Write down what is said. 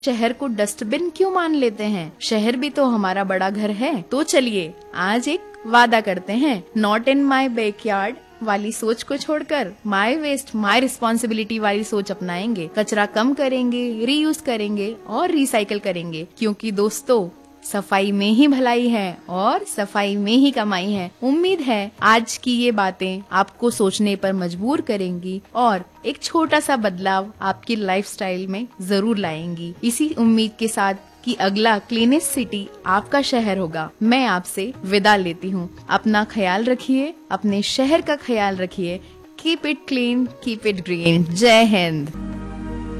शहर को डस्टबिन क्यों मान लेते हैं? शहर भी तो हमारा बड़ा घर है। तो चलिए आज एक वादा करते हैं, नॉट इन माई बैकयार्ड वाली सोच को छोड़कर माई वेस्ट माई रिस्पॉन्सिबिलिटी वाली सोच अपनाएंगे। कचरा कम करेंगे, रीयूज करेंगे और रिसाइकल करेंगे, क्योंकि दोस्तों सफाई में ही भलाई है और सफाई में ही कमाई है। उम्मीद है आज की ये बातें आपको सोचने पर मजबूर करेंगी और एक छोटा सा बदलाव आपकी लाइफस्टाइल में जरूर लाएंगी। इसी उम्मीद के साथ कि अगला क्लीनेस्ट सिटी आपका शहर होगा, मैं आपसे विदा लेती हूँ। अपना ख्याल रखिए, अपने शहर का ख्याल रखिए। Keep it clean, keep it green. जय हिंद।